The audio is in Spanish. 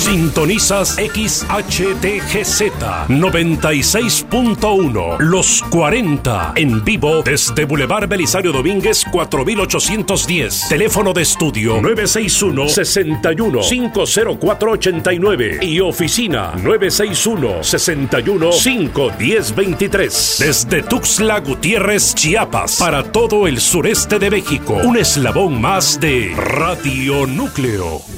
Sintonizas XHTGZ 96.1 Los 40 en vivo desde Boulevard Belisario Domínguez 4810. Teléfono de estudio 961-61-50489 y oficina 961-61-51023. Desde Tuxtla Gutiérrez, Chiapas, para todo el sureste de México. Un eslabón más de Radio Núcleo.